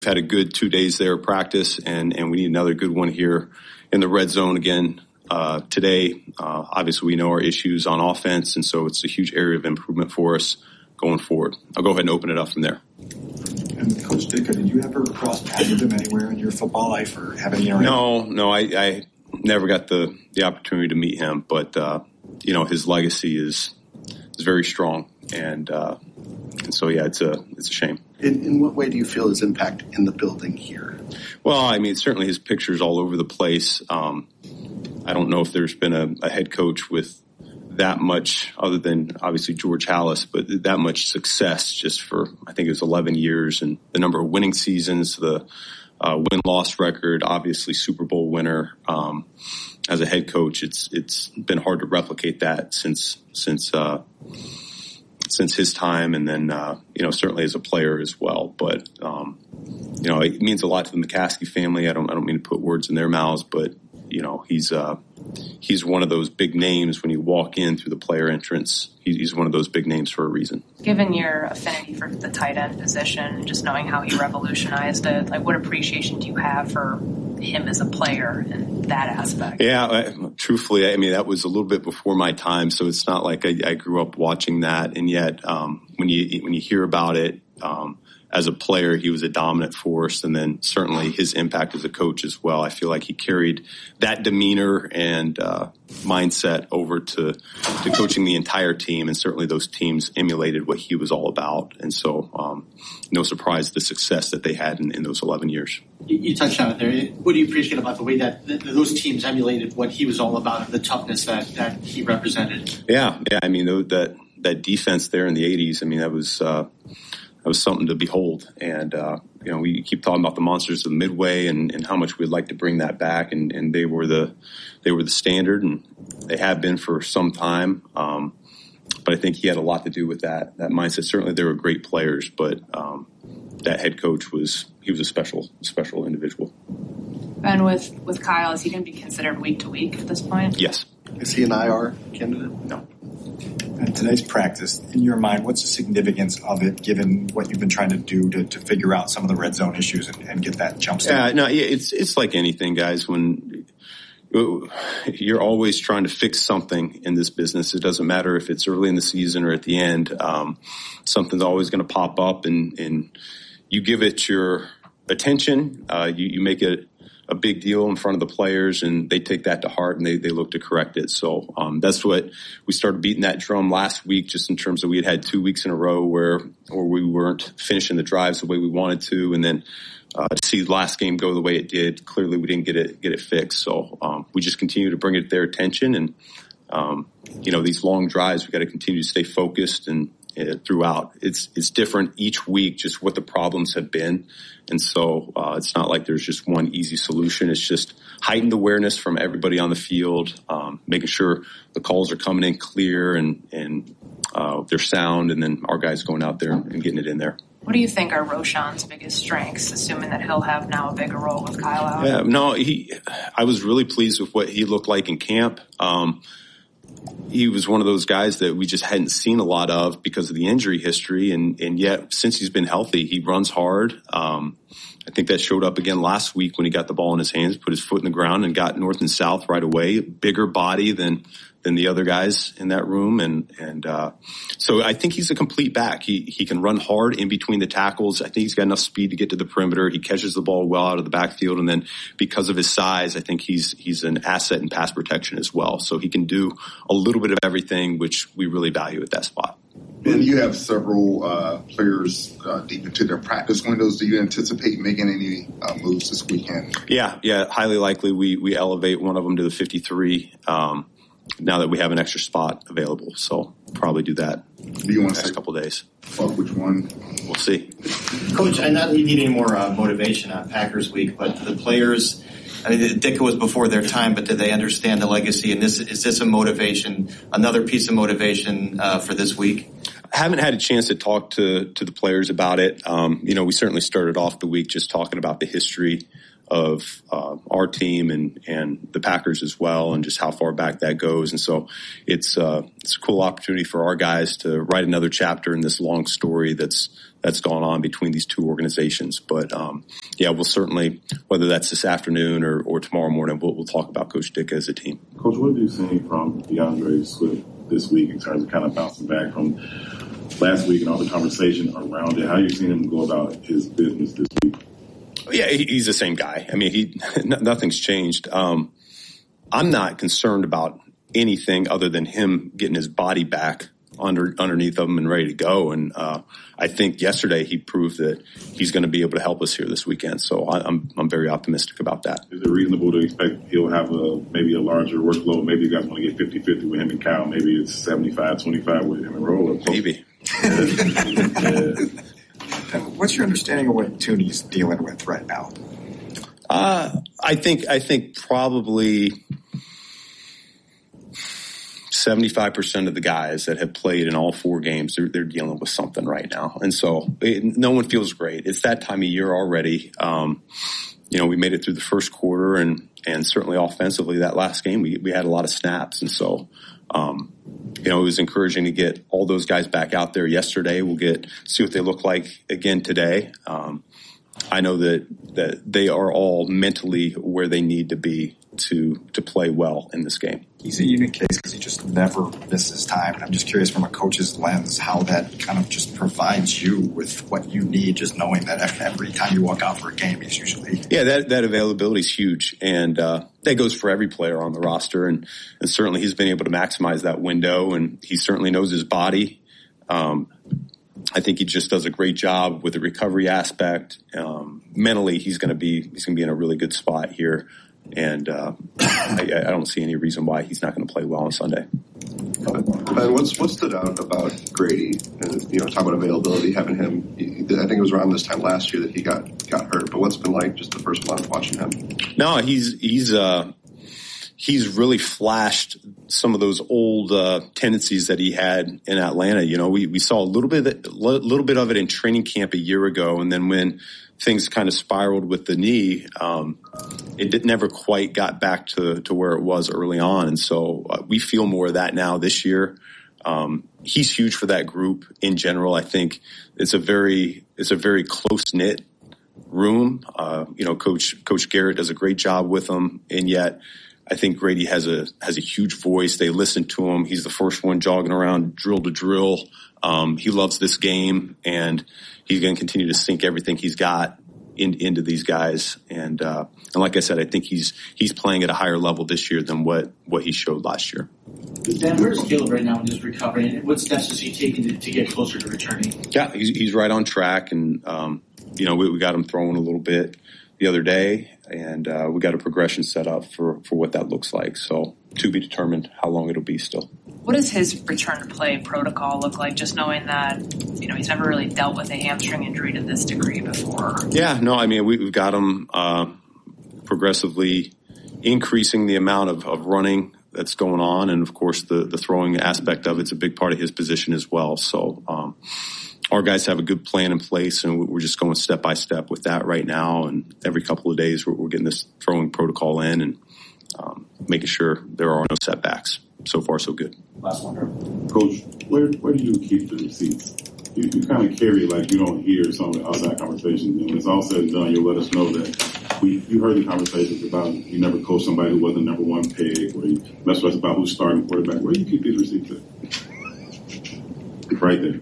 had a good 2 days there of practice, and we need another good one here in the red zone again today. Obviously, we know our issues on offense, and so it's a huge area of improvement for us going forward. I'll go ahead and open it up from there. And Coach Ditka, did you ever cross paths with him anywhere in your football life or have any? No, I never got the opportunity to meet him, but his legacy is very strong, and so yeah, it's a shame. In what way do you feel his impact in the building here? Well, I mean, certainly his picture's all over the place. I don't know if there's been a head coach with that much, other than obviously George Halas, but that much success just for, I think it was 11 years, and the number of winning seasons, the win-loss record, obviously Super Bowl winner. As a head coach, it's been hard to replicate that since his time, and then certainly as a player as well. But it means a lot to the McCaskey family. I don't mean to put words in their mouths, but he's one of those big names when you walk in through the player entrance. He's one of those big names for a reason. Given your affinity for the tight end position, just knowing how he revolutionized it, what appreciation do you have for him as a player in that aspect? Yeah, truthfully, I mean, that was a little bit before my time, so it's not like I grew up watching that. And yet, when you hear about it, as a player, he was a dominant force, and then certainly his impact as a coach as well. I feel like he carried that demeanor and mindset over to coaching the entire team, and certainly those teams emulated what he was all about. And so no surprise the success that they had in those 11 years. You touched on it there. What do you appreciate about the way that those teams emulated what he was all about, and the toughness that he represented? Yeah. I mean, that defense there in the 80s, I mean, that was something to behold. And, we keep talking about the monsters of the Midway and how much we'd like to bring that back. And they were the standard, and they have been for some time. But I think he had a lot to do with that mindset. Certainly they were great players, but that head coach he was a special individual. And with Kyle, is he going to be considered week to week at this point? Yes. Is he an IR candidate? No. And today's practice, in your mind, what's the significance of it, given what you've been trying to do to figure out some of the red zone issues and get that jump start? It's like anything, guys. When you're always trying to fix something in this business, it doesn't matter if it's early in the season or at the end. Something's always going to pop up, and you give it your attention. You make it a big deal in front of the players, and they take that to heart, and they look to correct it. So that's what we started beating that drum last week, just in terms of we had 2 weeks in a row where we weren't finishing the drives the way we wanted to, and then to see the last game go the way it did, clearly we didn't get it fixed. So we just continue to bring it to their attention, and these long drives, we got to continue to stay focused and throughout. It's different each week, just what the problems have been. And so it's not like there's just one easy solution. It's just heightened awareness from everybody on the field, making sure the calls are coming in clear and they're sound, and then our guys going out there and getting it in there. What do you think are Roschon's biggest strengths, assuming that he'll have now a bigger role with Kyle out? Yeah, no, I was really pleased with what he looked like in camp. He was one of those guys that we just hadn't seen a lot of because of the injury history, and yet since he's been healthy, he runs hard. I think that showed up again last week when he got the ball in his hands, put his foot in the ground, and got north and south right away. Bigger body than the other guys in that room, and so I think he's a complete back. He can run hard in between the tackles. I think he's got enough speed to get to the perimeter. He catches the ball well out of the backfield, and then because of his size, I think he's an asset in pass protection as well. So he can do a little bit of everything, which we really value at that spot. And you have several players deep into their practice windows. Do you anticipate making any moves this weekend? Yeah, highly likely we elevate one of them to the 53 now that we have an extra spot available. So probably do that do you want the next couple of days. Which one? We'll see. Coach, I not need any more motivation on Packers Week, but the players, I mean, Ditka was before their time, but did they understand the legacy? And is this a motivation, another piece of motivation for this week? I haven't had a chance to talk to the players about it. We certainly started off the week just talking about the history our team and the Packers as well, and just how far back that goes. And so it's a cool opportunity for our guys to write another chapter in this long story that's gone on between these two organizations. But we'll certainly, whether that's this afternoon or tomorrow morning, we'll talk about Coach Ditka as a team. Coach, what have you seen from DeAndre Swift this week in terms of kind of bouncing back from last week and all the conversation around it? How are you seeing him go about his business this week? Yeah, he's the same guy. I mean, nothing's changed. I'm not concerned about anything other than him getting his body back underneath of him and ready to go. And I think yesterday he proved that he's going to be able to help us here this weekend. So I'm very optimistic about that. Is it reasonable to expect he'll have maybe a larger workload? Maybe you guys want to get 50-50 with him and Kyle. Maybe it's 75-25 with him and Roll. Maybe. What's your understanding of what Tooney's dealing with right now? I think probably 75% of the guys that have played in all 4 games, they're dealing with something right now. And so no one feels great. It's that time of year already. We made it through the first quarter and certainly offensively that last game, we had a lot of snaps. And so, it was encouraging to get all those guys back out there yesterday. We'll see what they look like again today. I know that they are all mentally where they need to be to play well in this game. He's a unique case because he just never misses time. And I'm just curious from a coach's lens how that kind of just provides you with what you need, just knowing that every time you walk out for a game, he's usually... Yeah, that availability is huge. And that goes for every player on the roster. And certainly he's been able to maximize that window, and he certainly knows his body. I think he just does a great job with the recovery aspect. Mentally, he's going to be in a really good spot here. And I don't see any reason why he's not going to play well on Sunday. Ben, what stood out about Grady? And talk about availability, having him. I think it was around this time last year that he got hurt. But what's it been like just the first month watching him? No, he's really flashed some of those old tendencies that he had in Atlanta. We saw a little bit of it in training camp a year ago, and then when things kind of spiraled with the knee, it never quite got back to where it was early on. And so we feel more of that now this year. He's huge for that group in general. I think it's a very close knit room. Coach Garrett does a great job with them, and yet I think Grady has a huge voice. They listen to him. He's the first one jogging around drill to drill. He loves this game, and he's going to continue to sink everything he's got into these guys. And like I said, I think he's playing at a higher level this year than what he showed last year. Dan, where's Caleb right now in his recovery, and what steps is he taking to get closer to returning? Yeah, he's right on track, and we got him throwing a little bit the other day, and we got a progression set up for what that looks like. So to be determined how long it'll be still. What does his return to play protocol look like, just knowing that, he's never really dealt with a hamstring injury to this degree before? Yeah, no, I mean, we've got him progressively increasing the amount of running that's going on. And of course, the throwing aspect of it's a big part of his position as well. So, our guys have a good plan in place, and we're just going step by step with that right now. And every couple of days, we're getting this throwing protocol in and making sure there are no setbacks. So far, so good. Last one, Coach. Where do you keep the receipts? You kind of carry it like you don't hear some of the outside conversations. And when it's all said and done, you'll let us know that you heard the conversations about you never coached somebody who wasn't number one pick, or you messed with us about who's starting quarterback. Where do you keep these receipts at? Right there.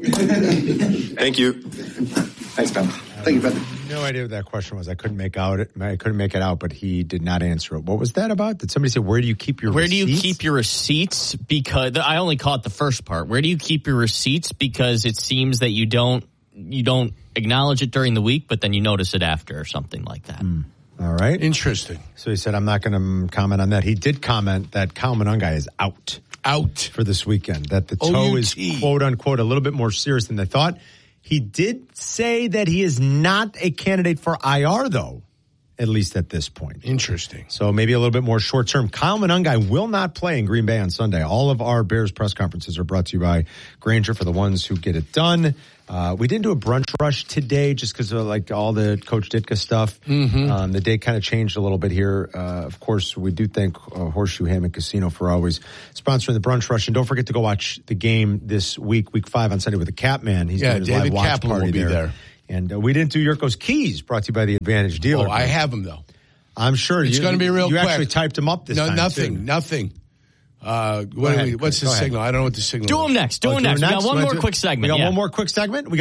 Thank you. Thanks, Ben. Thank you, Ben. No idea what that question was. I couldn't make it out, but he did not answer it. What was that about? Did somebody say, where do you keep your receipts? Where do you keep your receipts? Because I only caught the first part. Where do you keep your receipts? Because it seems that you don't acknowledge it during the week, but then you notice it after or something like that. All right. Interesting. So he said, I'm not going to comment on that. He did comment that Kyle Monangai is out for this weekend, that the toe is, quote unquote, a little bit more serious than they thought. He did say that he is not a candidate for IR, though, at least at this point. Interesting. So maybe a little bit more short term. Kyle Monangai will not play in Green Bay on Sunday. All of our Bears press conferences are brought to you by Grainger for the ones who get it done. We didn't do a brunch rush today just because of like all the Coach Ditka stuff. Mm-hmm. The day kind of changed a little bit here. Of course, we do thank Horseshoe Hammock Casino for always sponsoring the brunch rush. And don't forget to go watch the game this week, week 5 on Sunday with the Capman. He's doing his David live watch Kaplan party will be there. And we didn't do Yurko's Keys, brought to you by the Advantage Dealer. Oh, I have them though. I'm sure it's going to be real quick. You actually typed them up this time. Nothing. What's the signal? I don't know what the signal is. Do them next. We got one more quick segment. We got one more quick segment?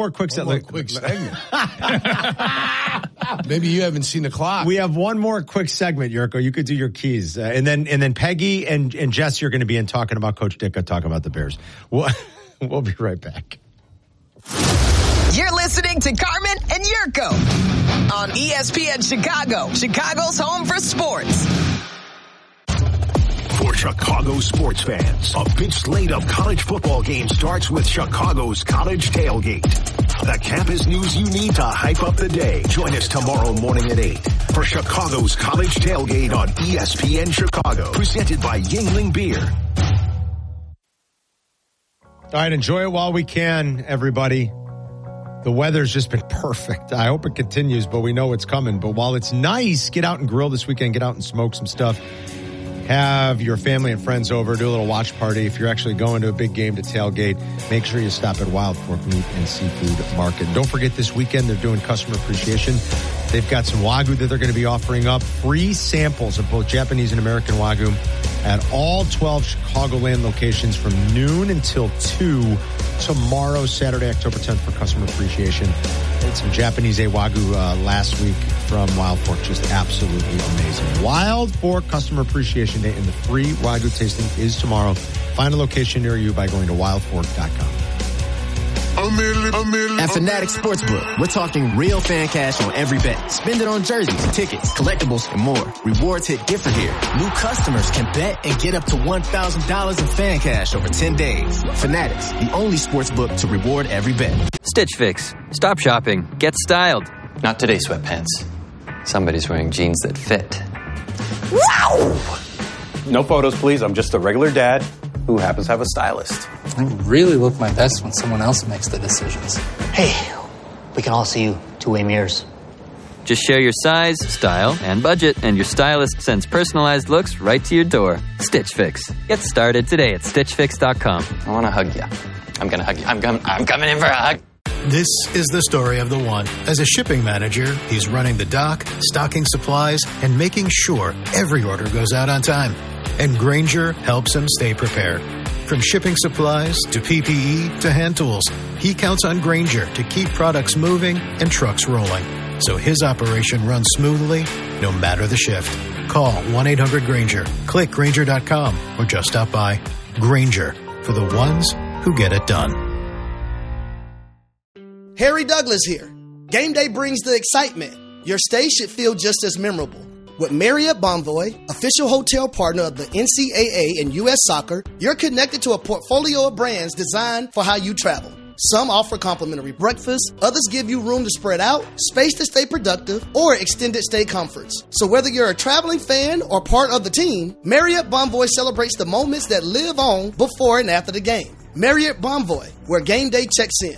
Maybe you haven't seen the clock. We have one more quick segment, Yurko. You could do your keys. And then Peggy and Jesse are going to be in talking about Coach Ditka, talking about the Bears. We'll be right back. You're listening to Carmen and Yurko on ESPN Chicago, Chicago's home for sports. For Chicago sports fans, a big slate of college football games starts with Chicago's College Tailgate. The campus news you need to hype up the day. Join us tomorrow morning at 8 for Chicago's College Tailgate on ESPN Chicago, presented by Yuengling Beer. All right, enjoy it while we can, everybody. The weather's just been perfect. I hope it continues, but we know it's coming. But while it's nice, get out and grill this weekend. Get out and smoke some stuff. Have your family and friends over. Do a little watch party. If you're actually going to a big game to tailgate, make sure you stop at Wild Fork Meat and Seafood Market. And don't forget this weekend, they're doing customer appreciation. They've got some Wagyu that they're going to be offering up. Free samples of both Japanese and American Wagyu at all 12 Chicagoland locations from noon until 2 tomorrow, Saturday, October 10th for customer appreciation. And some Japanese Wagyu last week from Wild Fork. Just absolutely amazing. Wild Fork Customer Appreciation Day and the free Wagyu tasting is tomorrow. Find a location near you by going to wildfork.com. At Fanatics Sportsbook, we're talking real fan cash on every bet. Spend it on jerseys, tickets, collectibles, and more. Rewards hit different here. New customers can bet and get up to $1,000 in fan cash over 10 days. Fanatics, the only sportsbook to reward every bet. Stitch Fix. Stop shopping. Get styled. Not today, sweatpants. Somebody's wearing jeans that fit. Wow! No photos, please. I'm just a regular dad who happens to have a stylist. I really look my best when someone else makes the decisions. Hey, we can all see you two-way mirrors. Just share your size, style, and budget, and your stylist sends personalized looks right to your door. Stitch Fix. Get started today at StitchFix.com. I want to hug you. I'm going to hug you. I'm coming in for a hug. This is the story of the one. As a shipping manager, he's running the dock, stocking supplies, and making sure every order goes out on time. And Grainger helps him stay prepared. From shipping supplies to PPE to hand tools, he counts on Grainger to keep products moving and trucks rolling. So his operation runs smoothly, no matter the shift. Call 1-800-GRAINGER, click Grainger.com, or just stop by. Grainger, for the ones who get it done. Harry Douglas here. Game day brings the excitement. Your stay should feel just as memorable. With Marriott Bonvoy, official hotel partner of the NCAA and U.S. Soccer, you're connected to a portfolio of brands designed for how you travel. Some offer complimentary breakfast, others give you room to spread out, space to stay productive, or extended stay comforts. So whether you're a traveling fan or part of the team, Marriott Bonvoy celebrates the moments that live on before and after the game. Marriott Bonvoy, where game day checks in.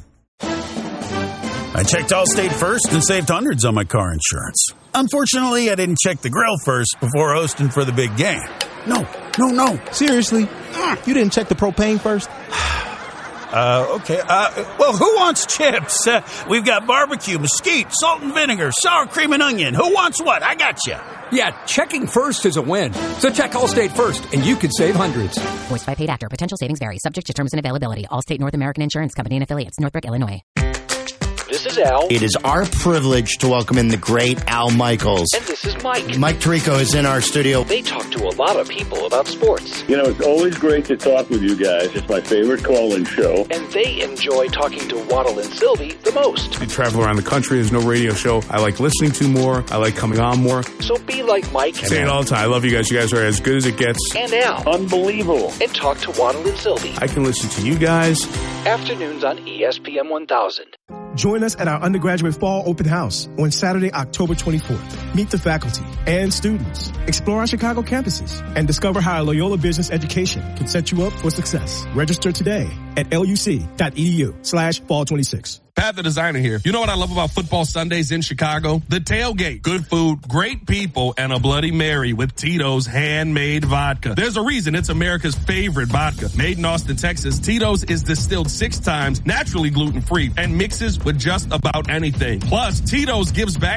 I checked Allstate first and saved hundreds on my car insurance. Unfortunately, I didn't check the grill first before hosting for the big game. No. Seriously? You didn't check the propane first? Okay. Well, who wants chips? We've got barbecue, mesquite, salt and vinegar, sour cream and onion. Who wants what? I got you. Yeah, checking first is a win. So check Allstate first, and you could save hundreds. Voiced by paid actor. Potential savings vary. Subject to terms and availability. Allstate North American Insurance Company and affiliates. Northbrook, Illinois. This is Al. It is our privilege to welcome in the great Al Michaels. And this is Mike. Mike Tirico is in our studio. They talk to a lot of people about sports. You know, it's always great to talk with you guys. It's my favorite call-in show. And they enjoy talking to Waddle and Sylvie the most. I travel around the country. There's no radio show I like listening to more. I like coming on more. So be like Mike. I say it all the time. I love you guys. You guys are as good as it gets. And Al. Unbelievable. And talk to Waddle and Sylvie. I can listen to you guys. Afternoons on ESPN 1000. Join us at our undergraduate fall open house on Saturday, October 24th. Meet the faculty and students, explore our Chicago campuses, and discover how Loyola Business Education can set you up for success. Register today at luc.edu/fall26. Pat the Designer here. You know what I love about football Sundays in Chicago? The tailgate. Good food, great people, and a Bloody Mary with Tito's handmade vodka. There's a reason it's America's favorite vodka. Made in Austin, Texas, Tito's is distilled 6 times, naturally gluten-free, and mixes with just about anything. Plus, Tito's gives back